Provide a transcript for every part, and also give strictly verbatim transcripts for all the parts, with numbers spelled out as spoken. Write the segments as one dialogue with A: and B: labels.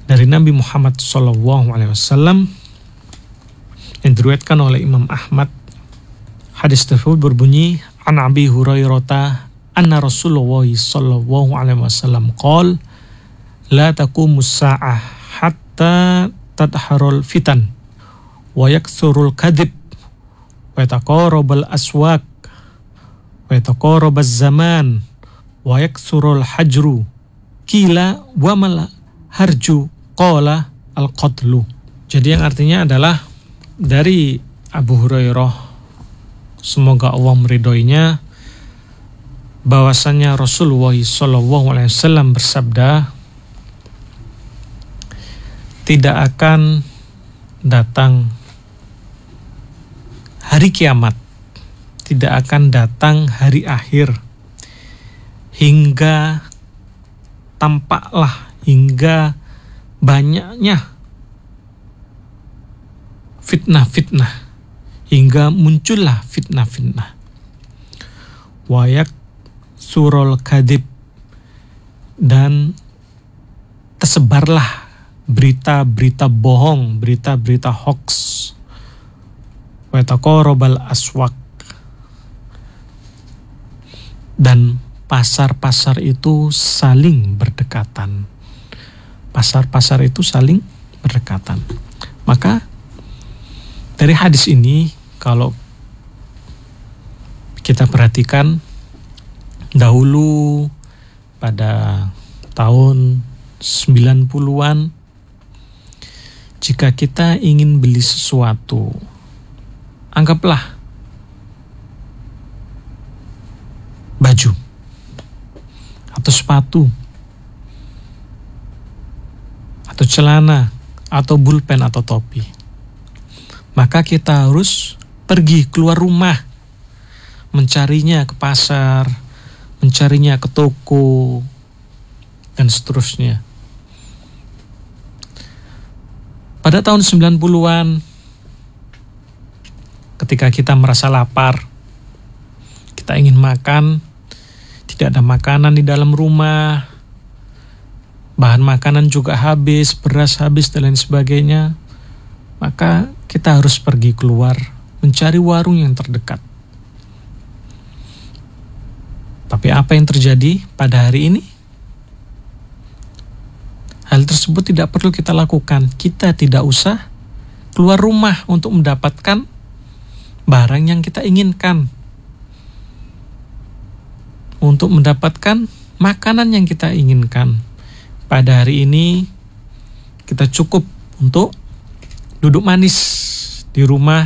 A: dari Nabi Muhammad shallallahu alaihi wasallam yang diriwayatkan oleh Imam Ahmad. Hadis tersebut berbunyi, an Abi Hurairah anna Rasulullah sallallahu alaihi wasallam qala la taqumus sa'ah hatta tadharul fitan wa yakthurul kadhib wa yataqarabal aswaq wa yataqarabaz zaman wa yakthurul hajru qila wa mal harju qala al-qatlu. Jadi yang artinya adalah dari Abu Hurairah, semoga Allah meridhoinya, bahwasannya Rasulullah shallallahu alaihi wasallam bersabda, tidak akan datang hari kiamat, tidak akan datang hari akhir, hingga tampaklah, hingga banyaknya fitnah-fitnah, hingga muncullah fitnah-fitnah. Wayak surul kadib, dan tersebarlah berita-berita bohong, berita-berita hoax. Wetaqarabal aswaq, dan pasar-pasar itu saling berdekatan. Pasar-pasar itu saling berdekatan. Maka dari hadis ini, kalau kita perhatikan, dahulu pada tahun sembilan puluhan, jika kita ingin beli sesuatu, anggaplah baju atau sepatu atau celana atau bulpen atau topi, maka kita harus pergi keluar rumah, mencarinya ke pasar, mencarinya ke toko, dan seterusnya. Pada tahun sembilan puluhan, ketika kita merasa lapar, kita ingin makan, tidak ada makanan di dalam rumah, bahan makanan juga habis, beras habis, dan lain sebagainya, maka kita harus pergi keluar, mencari warung yang terdekat. Tapi apa yang terjadi pada hari ini? Hal tersebut tidak perlu kita lakukan. Kita tidak usah keluar rumah untuk mendapatkan barang yang kita inginkan, untuk mendapatkan makanan yang kita inginkan. Pada hari ini kita cukup untuk duduk manis di rumah,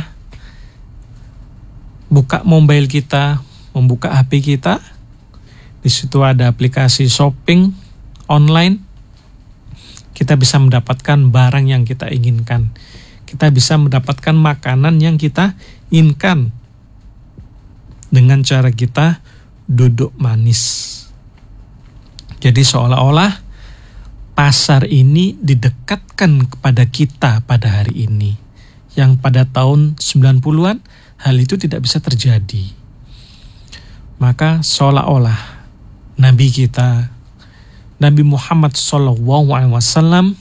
A: buka mobile kita, membuka H P kita. Di situ ada aplikasi shopping online. Kita bisa mendapatkan barang yang kita inginkan. Kita bisa mendapatkan makanan yang kita inginkan dengan cara kita duduk manis. Jadi seolah-olah pasar ini didekatkan kepada kita pada hari ini. Yang pada tahun sembilan puluhan hal itu tidak bisa terjadi. Maka seolah-olah Nabi kita, Nabi Muhammad shallallahu alaihi wasallam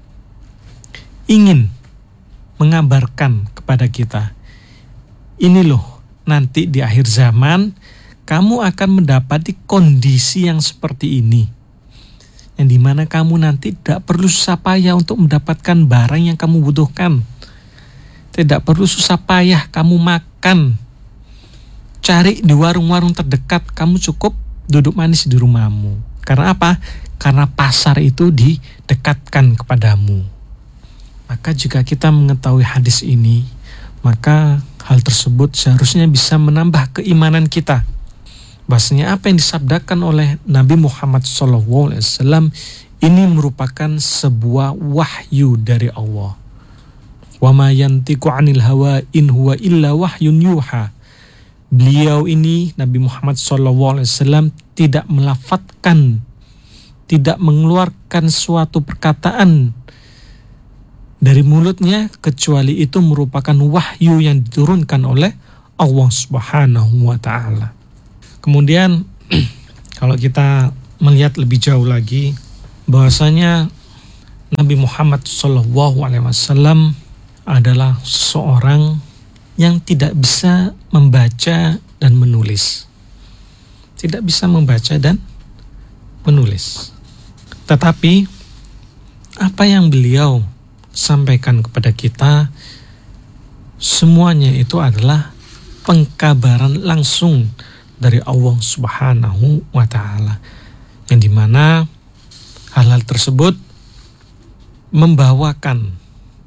A: ingin mengabarkan kepada kita, ini loh, nanti di akhir zaman kamu akan mendapati kondisi yang seperti ini, yang dimana kamu nanti tidak perlu susah payah untuk mendapatkan barang yang kamu butuhkan, tidak perlu susah payah kamu makan, cari di warung-warung terdekat, kamu cukup duduk manis di rumahmu. Karena apa? Karena pasar itu didekatkan kepadamu. Maka jika kita mengetahui hadis ini, maka hal tersebut seharusnya bisa menambah keimanan kita. Bahasanya apa yang disabdakan oleh Nabi Muhammad shallallahu alaihi wasallam ini merupakan sebuah wahyu dari Allah. Wa ma yantiqu 'anil hawa in huwa illa wahyun yuha. Beliau ini, Nabi Muhammad shallallahu alaihi wasallam, tidak melafadzkan, tidak mengeluarkan suatu perkataan dari mulutnya kecuali itu merupakan wahyu yang diturunkan oleh Allah Subhanahu wa taala. Kemudian kalau kita melihat lebih jauh lagi, bahwasanya Nabi Muhammad shallallahu alaihi wasallam adalah seorang yang tidak bisa membaca dan menulis. Tidak bisa membaca dan menulis. Tetapi apa yang beliau sampaikan kepada kita, semuanya itu adalah pengkabaran langsung dari Allah Subhanahu wa Ta'ala, yang dimana hal-hal tersebut membawakan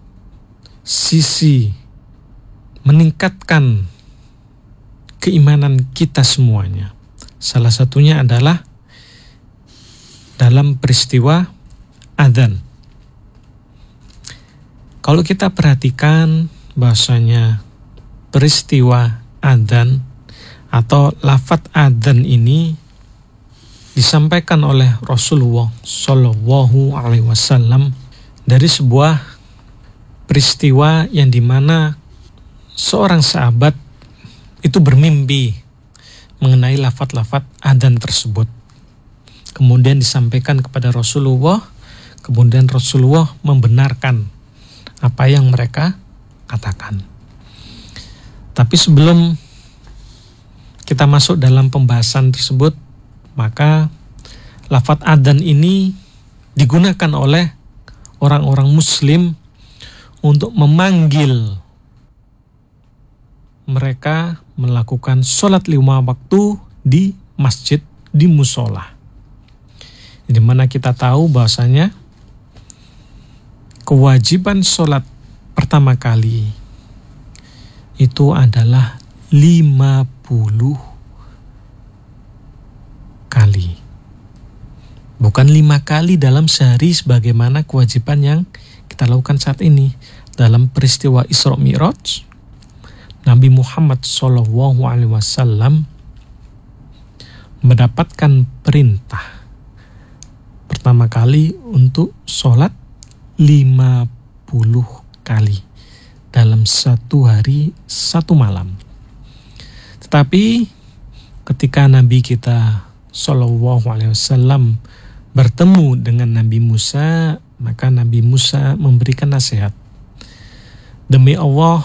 A: sisi meningkatkan keimanan kita semuanya. Salah satunya adalah dalam peristiwa adzan. Kalau kita perhatikan bahasanya peristiwa adzan atau lafaz adzan ini disampaikan oleh Rasulullah Shallallahu Alaihi Wasallam dari sebuah peristiwa yang dimana seorang sahabat itu bermimpi mengenai lafaz-lafaz adzan tersebut. Kemudian disampaikan kepada Rasulullah, kemudian Rasulullah membenarkan apa yang mereka katakan. Tapi sebelum kita masuk dalam pembahasan tersebut, maka lafaz adzan ini digunakan oleh orang-orang Muslim untuk memanggil mereka melakukan sholat lima waktu di masjid, di musola. Di mana kita tahu bahwasanya kewajiban sholat pertama kali itu adalah lima puluh kali. Bukan lima kali dalam sehari sebagaimana kewajiban yang kita lakukan saat ini. Dalam peristiwa Isra Mi'raj, Nabi Muhammad shallallahu alaihi wasallam mendapatkan perintah pertama kali untuk sholat lima puluh kali dalam satu hari satu malam. Tetapi ketika Nabi kita shallallahu alaihi wasallam bertemu dengan Nabi Musa, maka Nabi Musa memberikan nasihat. Demi Allah,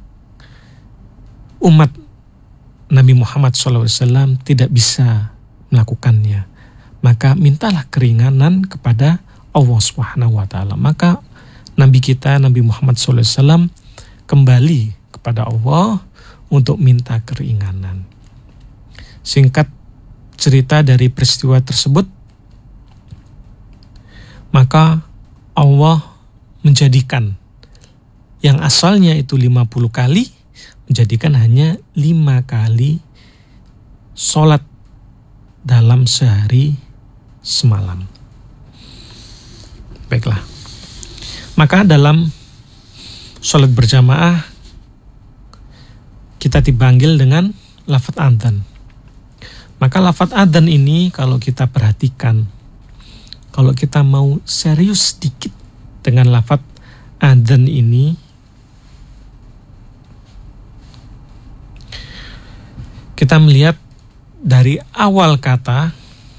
A: umat Nabi Muhammad shallallahu alaihi wasallam tidak bisa melakukannya. Maka mintalah keringanan kepada Allah Subhanahu wa Ta'ala. Maka Nabi kita, Nabi Muhammad shallallahu alaihi wasallam kembali kepada Allah untuk minta keringanan. Singkat cerita dari peristiwa tersebut, maka Allah menjadikan yang asalnya itu lima puluh kali, menjadikan hanya lima kali sholat dalam sehari semalam. Baiklah. Maka dalam sholat berjamaah kita dipanggil dengan lafaz adzan. Maka lafaz adzan ini kalau kita perhatikan, kalau kita mau serius sedikit dengan lafaz adzan ini, kita melihat dari awal kata,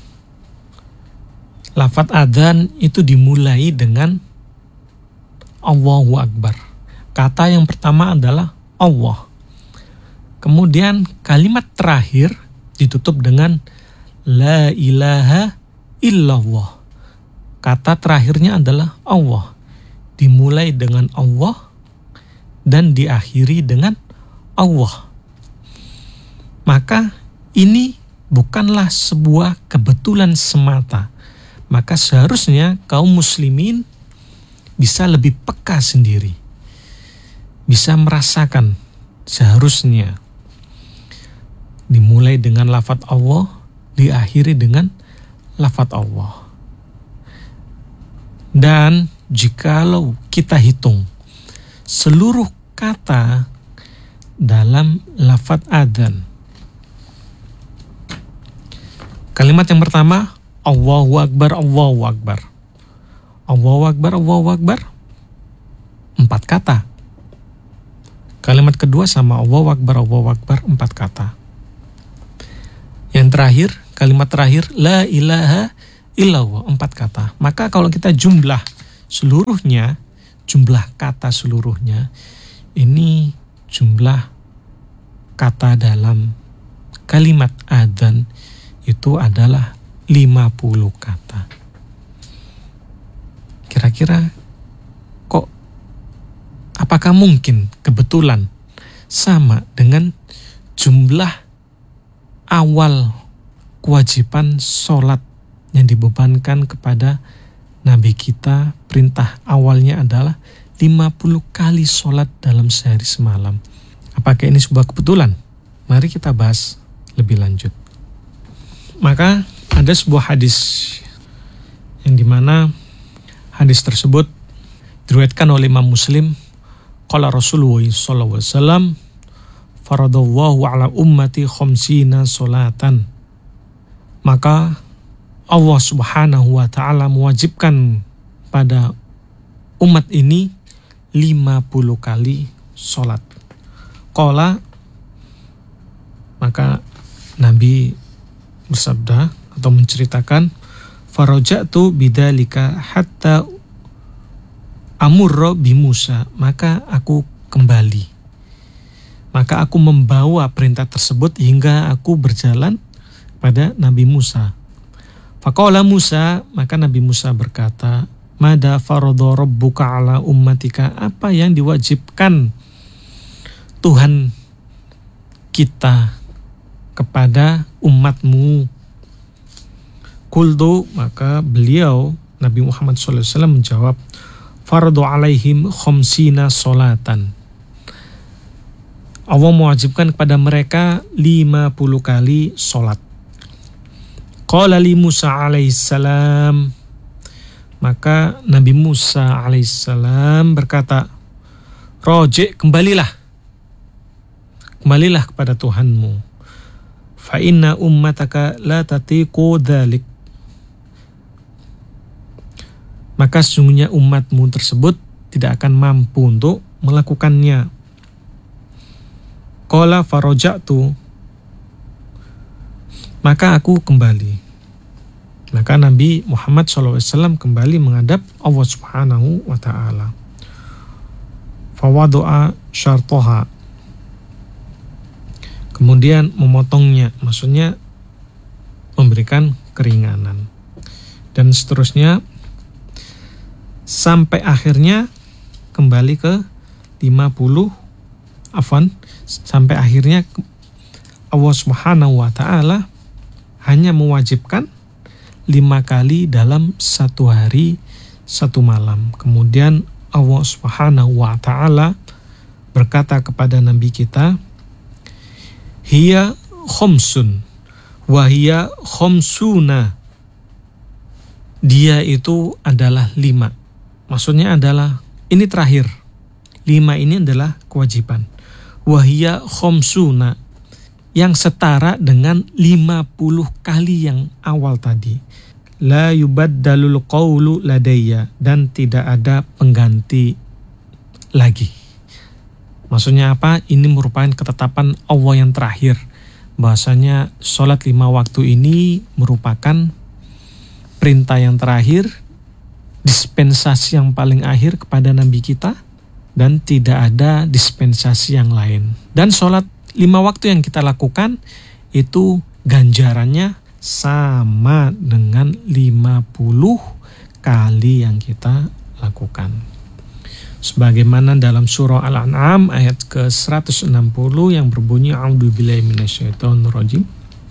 A: lafaz adzan itu dimulai dengan Allahu Akbar. Kata yang pertama adalah Allah. Kemudian kalimat terakhir ditutup dengan La ilaha illallah. Kata terakhirnya adalah Allah. Dimulai dengan Allah dan diakhiri dengan Allah. Maka ini bukanlah sebuah kebetulan semata. Maka seharusnya kaum muslimin bisa lebih peka sendiri. Bisa merasakan seharusnya. Dimulai dengan lafaz Allah, diakhiri dengan lafaz Allah. Dan jikalau kita hitung seluruh kata dalam lafaz adzan, kalimat yang pertama, Allahu Akbar, Allahu Akbar. Allahu Akbar, Allahu Akbar. Empat kata. Kalimat kedua sama Allahu Akbar, Allahu Akbar. Empat kata. Yang terakhir, kalimat terakhir, La ilaha illallah. Empat kata. Maka kalau kita jumlah seluruhnya, jumlah kata seluruhnya, ini jumlah kata dalam kalimat adzan itu adalah lima puluh kata. Kira-kira kok apakah mungkin kebetulan sama dengan jumlah awal kewajiban sholat yang dibebankan kepada Nabi kita? Perintah awalnya adalah lima puluh kali sholat dalam sehari semalam. Apakah ini sebuah kebetulan? Mari kita bahas lebih lanjut. Maka ada sebuah hadis yang dimana hadis tersebut diriwayatkan oleh Imam Muslim. Qala Rasulullah sallallahu alaihi wasallam, faradallahu ala ummati khamsina salatan. Maka Allah Subhanahu wa taala mewajibkan pada umat ini lima puluh kali salat. Qala, maka Nabi bersabda atau menceritakan, faraja'tu bidzalika hatta amurra bi Musa, maka aku kembali. Maka aku membawa perintah tersebut hingga aku berjalan pada Nabi Musa. Faqala Musa, maka Nabi Musa berkata, mada faradha rabbuka ala ummatika, apa yang diwajibkan Tuhan kita kepada umatmu? Qultu, maka beliau Nabi Muhammad shallallahu alaihi wasallam menjawab, fardu alaihim khamsina solatan. Allah mewajibkan kepada mereka lima puluh kali solat. Qala li Musa alaihissalam, maka Nabi Musa alaihissalam berkata, roji, kembalilah kembalilah kepada Tuhanmu. Fa inna ummataka la tatiqu dzalik, maka sesungguhnya umatmu tersebut tidak akan mampu untuk melakukannya. Qala faraja'tu, maka aku kembali. Maka Nabi Muhammad shallallahu alaihi wasallam kembali menghadap Allah Subhanahu wa ta'ala. Fawadu'a syartoha, kemudian memotongnya, maksudnya memberikan keringanan. Dan seterusnya sampai akhirnya kembali ke lima puluh, afwan, sampai akhirnya Allah Subhanahu wa ta'ala hanya mewajibkan lima kali dalam satu hari satu malam. Kemudian Allah Subhanahu wa ta'ala berkata kepada Nabi kita, hiya khomsun wa hiya khomsuna, dia itu adalah lima. Maksudnya adalah ini terakhir. Lima ini adalah kewajiban. Wahia khomsuna, yang setara dengan lima puluh kali yang awal tadi. La yubaddalul qawlu ladayya, dan tidak ada pengganti lagi. Maksudnya apa? Ini merupakan ketetapan Allah yang terakhir. Bahasanya sholat lima waktu ini merupakan perintah yang terakhir, dispensasi yang paling akhir kepada Nabi kita, dan tidak ada dispensasi yang lain. Dan sholat lima waktu yang kita lakukan itu ganjarannya sama dengan lima puluh kali yang kita lakukan. Sebagaimana dalam surah Al-An'am ayat ke seratus enam puluh yang berbunyi, a'udzubillahi minasyaitonirrajim.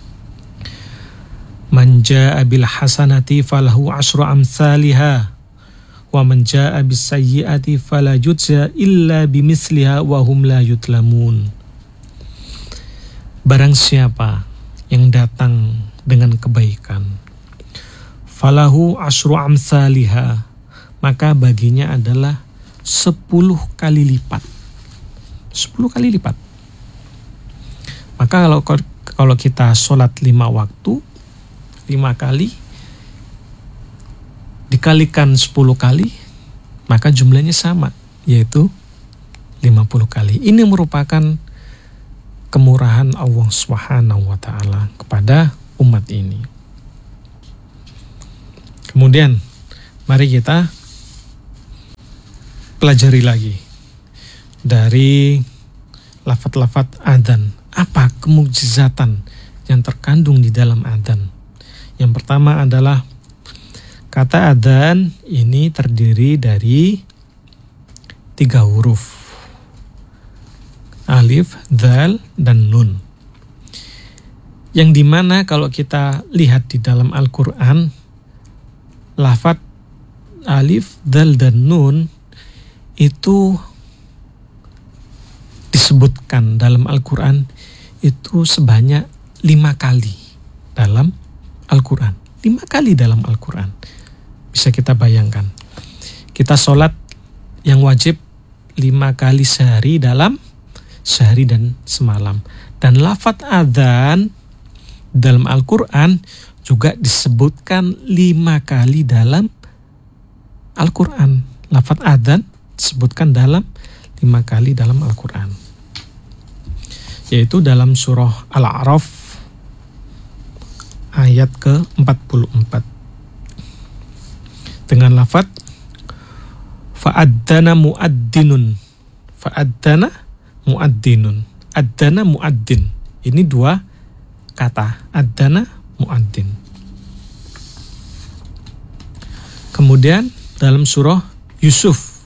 A: Man jaa'a bil hasanati falahu asyru amsalihha wa man jaa'a bis sayyi'ati fala yujza illa bimithliha wa hum la yutlamun. Barang siapa yang datang dengan kebaikan, falahu asyru amsalihha, maka baginya adalah sepuluh kali lipat. Sepuluh kali lipat. Maka kalau kalau kita sholat lima waktu, lima kali dikalikan sepuluh kali, maka jumlahnya sama, yaitu lima puluh kali. Ini merupakan kemurahan Allah Subhanahu wa ta'ala kepada umat ini. Kemudian mari kita pelajari lagi dari lafaz-lafaz adzan. Apa kemukjizatan yang terkandung di dalam adzan? Yang pertama adalah kata adzan ini terdiri dari tiga huruf. Alif, dzal, dan nun. Yang dimana kalau kita lihat di dalam Al-Quran, lafaz alif, dzal, dan nun itu disebutkan dalam Al-Quran itu sebanyak lima kali dalam Al-Quran. Lima kali dalam Al-Quran. Bisa kita bayangkan. Kita sholat yang wajib lima kali sehari dalam sehari dan semalam. Dan lafaz adzan dalam Al-Quran juga disebutkan lima kali dalam Al-Quran. Lafaz adzan disebutkan dalam lima kali dalam Al-Quran. Yaitu dalam surah Al-A'raf ayat ke empat puluh empat. Dengan lafaz fa'addana mu'addinun. Fa'addana mu'addinun. Addana mu'addin. Ini dua kata. Addana mu'addin. Kemudian dalam surah Yusuf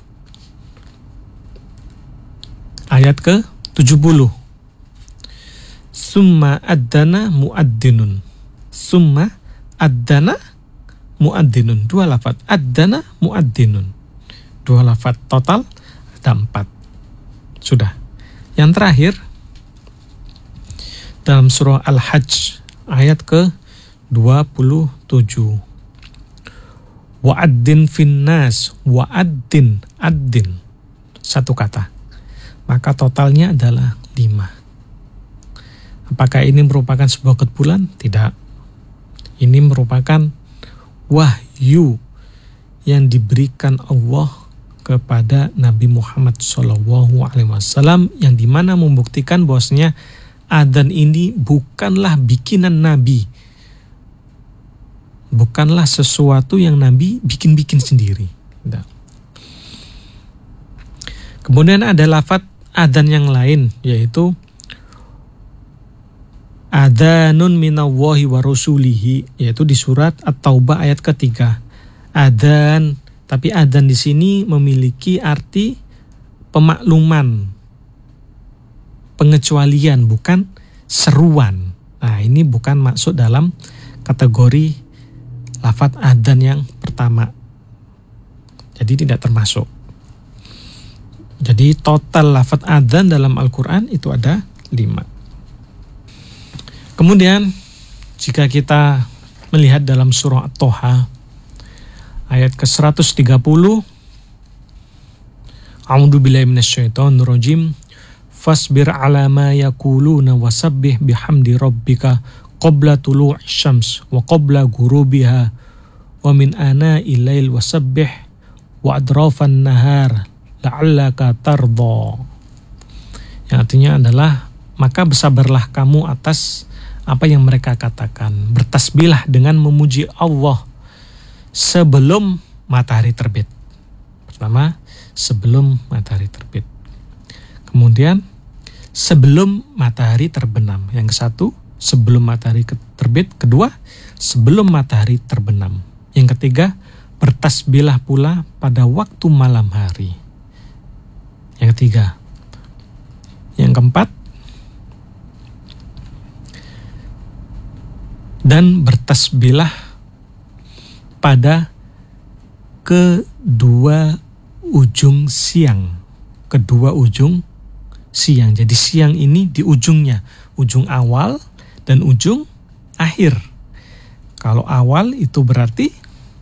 A: ayat ke tujuh puluh. Summa addana mu'addinun. Summa addana mu'addinun. Dua lafaz. Addana mu'addinun. Dua lafaz, total ada empat. Sudah. Yang terakhir dalam surah Al-Hajj ayat ke dua puluh tujuh. Wa'addin finnas. Wa'addin. Addin. Satu kata. Maka totalnya adalah lima. Apakah ini merupakan sebuah kebetulan? Tidak. Ini merupakan wahyu yang diberikan Allah kepada Nabi Muhammad shallallahu alaihi wasallam, yang dimana membuktikan bahwasanya adzan ini bukanlah bikinan Nabi, bukanlah sesuatu yang Nabi bikin-bikin sendiri. Tidak. Kemudian ada lafaz adzan yang lain, yaitu adzanun minallahi wa rasulihi, yaitu di surat At-Taubah ayat ketiga. Adzan, tapi adzan di sini memiliki arti pemakluman, pengecualian, bukan seruan. Nah, ini bukan maksud dalam kategori lafaz adzan yang pertama. Jadi tidak termasuk. Jadi total lafaz adzan dalam Al-Quran itu ada lima. Kemudian jika kita melihat dalam surah At-Toha ayat ke seratus tiga puluh, A'udzubillahi minasyaitonirrajim. Fasbir ala ma yaquluna wasabbih bihamdi rabbika qabla tulu'i syams wa qabla ghurubiha wa min ana'il lail wasabbih wa adrafan nahar la'allaka tardha. Yang artinya adalah maka bersabarlah kamu atas apa yang mereka katakan. Bertasbihlah dengan memuji Allah sebelum matahari terbit. Pertama, sebelum matahari terbit. Kemudian, sebelum matahari terbenam. Yang ke satu, sebelum matahari terbit. Kedua, sebelum matahari terbenam. Yang ketiga, bertasbihlah pula pada waktu malam hari. Yang ketiga. Yang keempat, dan bertasbihlah pada kedua ujung siang. Kedua ujung siang. Jadi siang ini di ujungnya. Ujung awal dan ujung akhir. Kalau awal itu berarti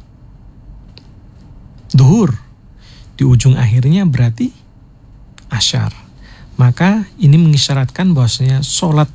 A: duhur. Di ujung akhirnya berarti asyar. Maka ini mengisyaratkan bahwasanya sholat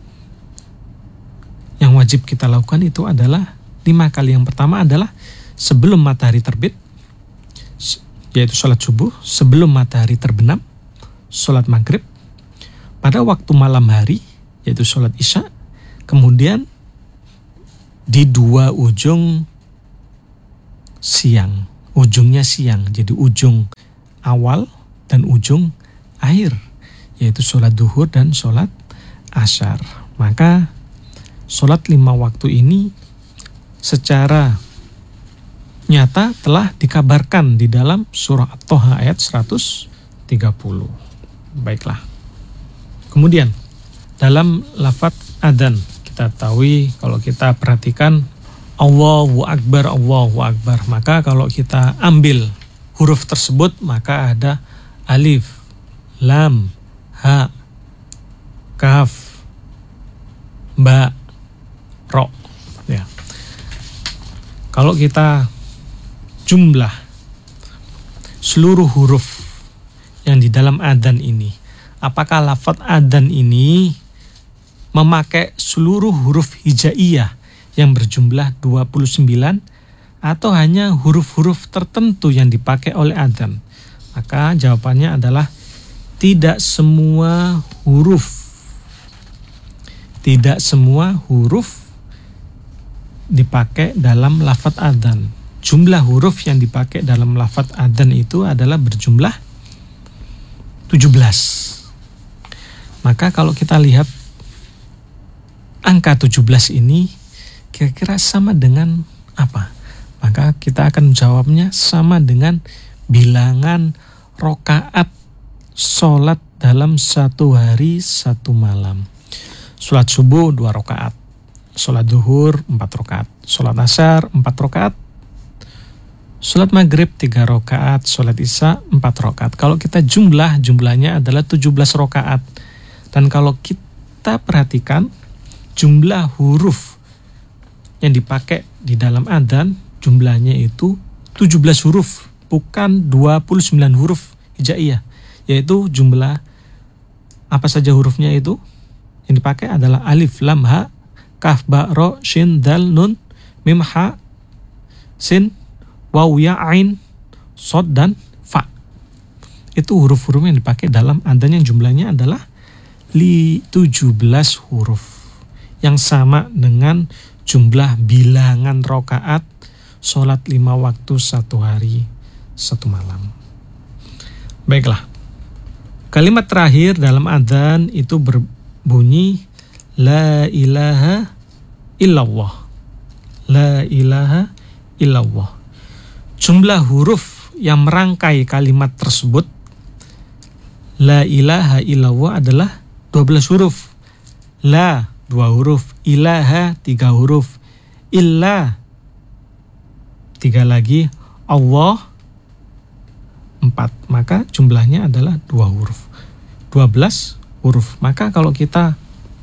A: yang wajib kita lakukan itu adalah lima kali. Yang pertama adalah sebelum matahari terbit, yaitu sholat subuh. Sebelum matahari terbenam, sholat maghrib. Pada waktu malam hari, yaitu sholat isya. Kemudian di dua ujung siang. Ujungnya siang, jadi ujung awal dan ujung akhir, yaitu sholat duhur dan sholat asyar. Maka sholat lima waktu ini secara nyata telah dikabarkan di dalam surah At-Toha ayat seratus tiga puluh. Baiklah. Kemudian dalam lafadz adzan kita tahu, kalau kita perhatikan Allahu Akbar, Allahu Akbar, maka kalau kita ambil huruf tersebut maka ada alif, lam, ha, kaf, ba, ro. Ya. Kalau kita jumlah seluruh huruf yang di dalam adzan ini, apakah lafadz adzan ini memakai seluruh huruf hijaiyah yang berjumlah dua puluh sembilan atau hanya huruf-huruf tertentu yang dipakai oleh adzan? Maka jawabannya adalah tidak semua huruf. Tidak semua huruf dipakai dalam lafadz adzan. Jumlah huruf yang dipakai dalam lafadz adzan itu adalah berjumlah tujuh belas. Maka kalau kita lihat angka tujuh belas ini kira-kira sama dengan apa? Maka kita akan menjawabnya sama dengan bilangan rokaat sholat dalam satu hari satu malam. Sholat subuh dua rokaat, sholat duhur empat rokaat, sholat asar empat rokaat, sholat maghrib tiga rokaat, sholat isya empat rokaat. Kalau kita jumlah, jumlahnya adalah tujuh belas rokaat. Dan kalau kita perhatikan jumlah huruf yang dipakai di dalam adzan, jumlahnya itu tujuh belas huruf, bukan dua puluh sembilan huruf hijaiyah. Yaitu jumlah apa saja hurufnya itu? Yang dipakai adalah alif, lam, ha, kaf, ba, ro, shin, dal, nun, mim, ha, sin, waw, ya, ain, sod, dan fa. Itu huruf-huruf yang dipakai dalam adzan yang jumlahnya adalah li tujuh belas huruf. Yang sama dengan jumlah bilangan rokaat sholat lima waktu satu hari satu malam. Baiklah. Kalimat terakhir dalam adzan itu berbunyi la ilaha illallah. La ilaha illallah. Jumlah huruf yang merangkai kalimat tersebut la ilaha illallah adalah dua belas huruf. La dua huruf, ilaha tiga huruf, illa tiga lagi, Allah empat. Maka jumlahnya adalah dua huruf, dua belas huruf. Maka kalau kita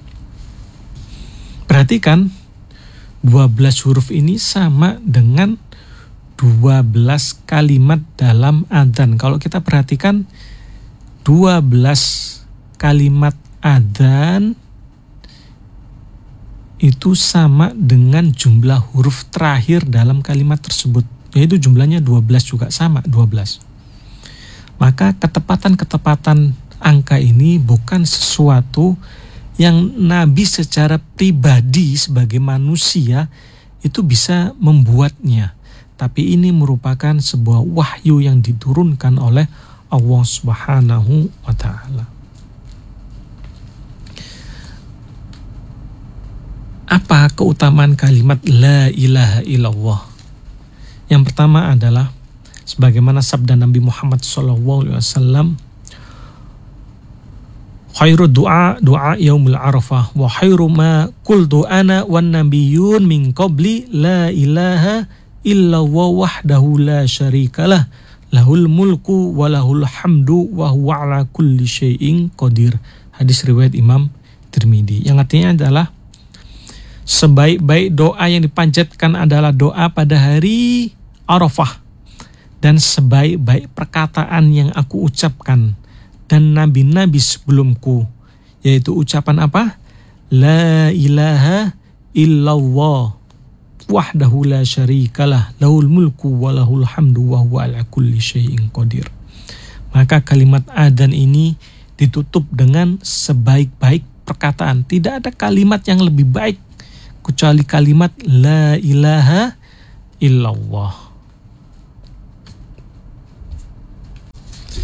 A: perhatikan dua belas huruf ini sama dengan dua belas kalimat dalam adzan. Kalau kita perhatikan dua belas kalimat adzan itu sama dengan jumlah huruf terakhir dalam kalimat tersebut, yaitu jumlahnya dua belas, juga sama dua belas. Maka ketepatan-ketepatan angka ini bukan sesuatu yang Nabi secara pribadi sebagai manusia itu bisa membuatnya, tapi ini merupakan sebuah wahyu yang diturunkan oleh Allah Subhanahu wa ta'ala. Apa keutamaan kalimat la ilaha illallah? Yang pertama adalah sebagaimana sabda Nabi Muhammad shallallahu alaihi wasallam, khairu du'a du'a yaumil arafah wa khairu ma qultu ana wan nabiyyun min qabli la ilaha illallah wahdahu la syarikalah lahul mulku wa lahul hamdu wa huwa ala kulli syai'in qadir. Hadis riwayat Imam Tirmidzi, yang artinya adalah sebaik-baik doa yang dipanjatkan adalah doa pada hari Arafah, dan sebaik-baik perkataan yang aku ucapkan dan nabi-nabi sebelumku, yaitu ucapan apa? La ilaha illallah wahdahu la syarikalah lahul mulku wa lahul hamdu wa huwa ala kulli syai'in qadir. Maka kalimat adzan ini ditutup dengan sebaik-baik perkataan. Tidak ada kalimat yang lebih baik kecuali kalimat la ilaha illallah.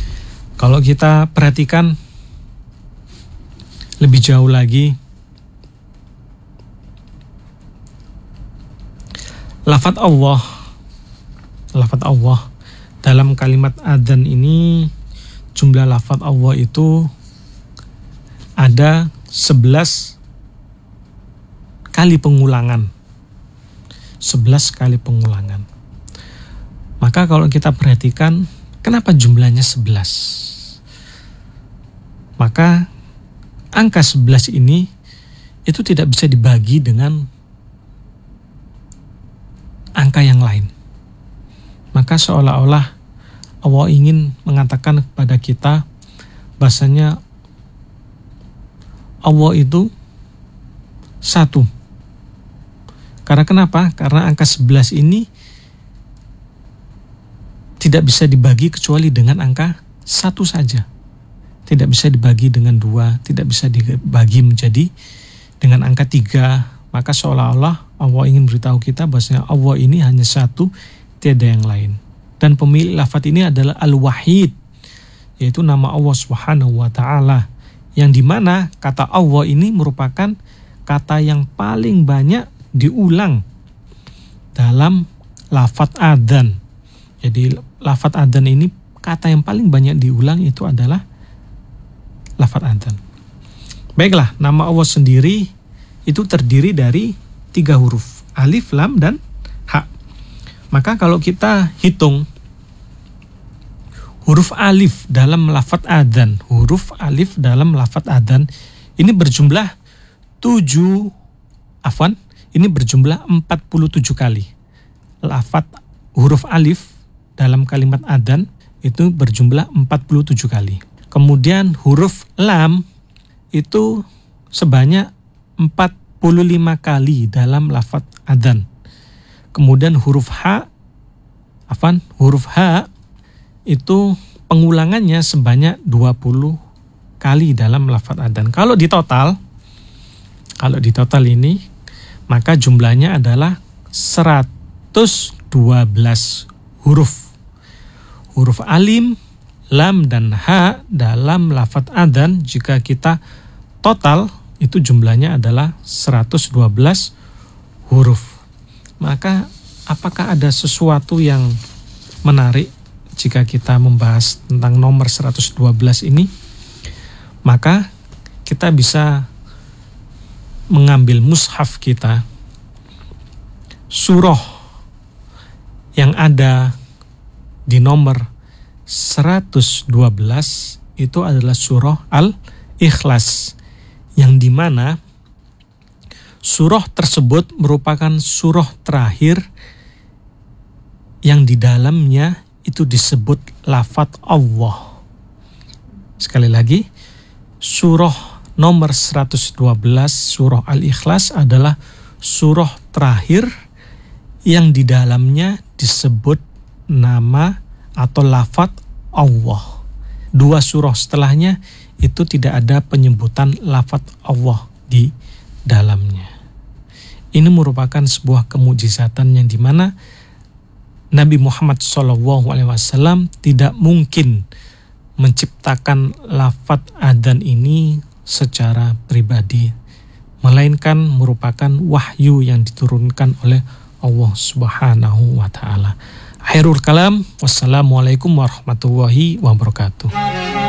A: Kalau kita perhatikan lebih jauh lagi, lafadz Allah, lafadz Allah dalam kalimat adzan ini, jumlah lafadz Allah itu ada sebelas kali pengulangan. sebelas kali pengulangan. Maka kalau kita perhatikan, kenapa jumlahnya sebelas? Maka angka sebelas ini itu tidak bisa dibagi dengan angka yang lain. Maka seolah-olah Allah ingin mengatakan kepada kita bahasanya Allah itu satu. Karena kenapa? Karena angka sebelas ini tidak bisa dibagi kecuali dengan angka satu saja. Tidak bisa dibagi dengan dua, tidak bisa dibagi menjadi dengan angka tiga. Maka seolah-olah Allah ingin beritahu kita bahwasanya Allah ini hanya satu, tiada yang lain. Dan pemilik lafadz ini adalah Al-Wahid, yaitu nama Allah Subhanahu wa Ta'ala, yang dimana kata Allah ini merupakan kata yang paling banyak diulang dalam lafadz adzan. Jadi lafadz adzan ini kata yang paling banyak diulang itu adalah lafadz adzan. Baiklah, nama Allah sendiri itu terdiri dari tiga huruf, alif, lam, dan ha. Maka kalau kita hitung huruf alif dalam lafadz adzan, huruf alif dalam lafadz adzan ini berjumlah tujuh, afwan, ini berjumlah empat puluh tujuh kali. Lafadz huruf alif dalam kalimat adzan itu berjumlah empat puluh tujuh kali. Kemudian huruf lam itu sebanyak empat puluh lima kali dalam lafadz adzan. Kemudian huruf ha, afan, huruf ha itu pengulangannya sebanyak dua puluh kali dalam lafadz adzan. Kalau di total, kalau di total ini, maka jumlahnya adalah seratus dua belas huruf. Huruf alim, lam, dan ha dalam lafadz adzan jika kita total itu jumlahnya adalah seratus dua belas huruf. Maka apakah ada sesuatu yang menarik jika kita membahas tentang nomor seratus dua belas ini? Maka kita bisa mengambil mushaf kita, surah yang ada di nomor seratus dua belas itu adalah surah Al-Ikhlas, yang dimana surah tersebut merupakan surah terakhir yang di dalamnya itu disebut lafadz Allah. Sekali lagi, surah nomor seratus dua belas surah Al-Ikhlas adalah surah terakhir yang di dalamnya disebut nama atau lafadz Allah. Dua surah setelahnya itu tidak ada penyebutan lafadz Allah di dalamnya. Ini merupakan sebuah kemujizatan yang dimana Nabi Muhammad shallallahu alaihi wasallam tidak mungkin menciptakan lafadz adzan ini secara pribadi, melainkan merupakan wahyu yang diturunkan oleh Allah Subhanahu wa Ta'ala. Akhirul kalam, wassalamualaikum warahmatullahi wabarakatuh.